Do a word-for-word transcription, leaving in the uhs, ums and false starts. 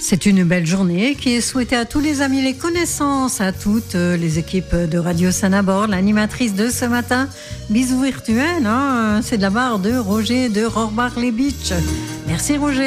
C'est une belle journée qui est souhaitée à tous les amis, les connaissances, à toutes les équipes de Radio Sanabord, l'animatrice de ce matin. Bisous virtuels, hein, c'est de la part de Roger de Rohrbach-les Beach. Merci Roger.